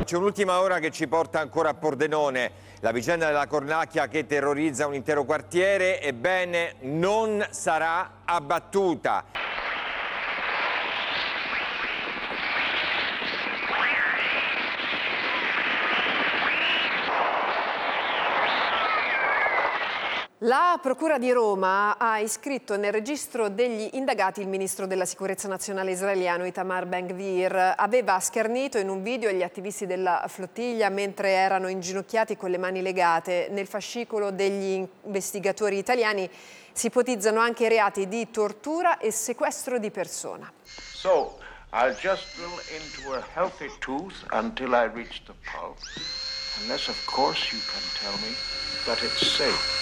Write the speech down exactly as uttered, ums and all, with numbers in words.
c'è un'ultima ora che ci porta ancora a Pordenone. La vicenda della cornacchia che terrorizza un intero quartiere, ebbene, non sarà abbattuta. La Procura di Roma ha iscritto nel registro degli indagati il ministro della sicurezza nazionale israeliano Itamar Ben-Gvir. Aveva schernito in un video gli attivisti della flottiglia mentre erano inginocchiati con le mani legate. Nel fascicolo degli investigatori italiani si ipotizzano anche reati di tortura e sequestro di persona. So, I'll just drill into a healthy tooth until I reach the pulp. Unless, of course, you can tell me that it's safe.